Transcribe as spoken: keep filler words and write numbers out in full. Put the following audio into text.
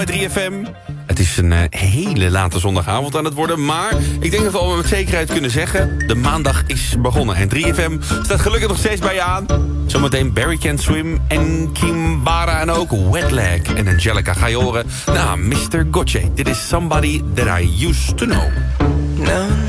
drie F M. Het is een uh, hele late zondagavond aan het worden, maar ik denk dat we al met zekerheid kunnen zeggen, de maandag is begonnen. En drie F M staat gelukkig nog steeds bij je aan. Zometeen Barry Can't Swim en Kimbara en ook Wetlag en Angelica ga je horen. Nou, mister Gotye, dit is Somebody That I Used To Know. No.